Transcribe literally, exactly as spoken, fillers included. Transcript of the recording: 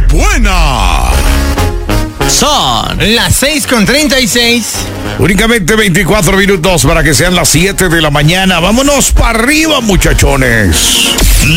buena. Son las seis con treinta y seis. Únicamente veinticuatro minutos para que sean las siete de la mañana. Vámonos para arriba, muchachones.